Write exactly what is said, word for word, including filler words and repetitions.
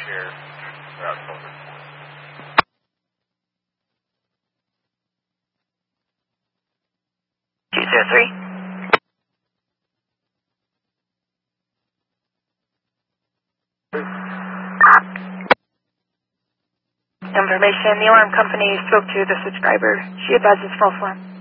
share throughout Silver Sport. two zero three. Information, the alarm company spoke to the subscriber. She advises false alarm.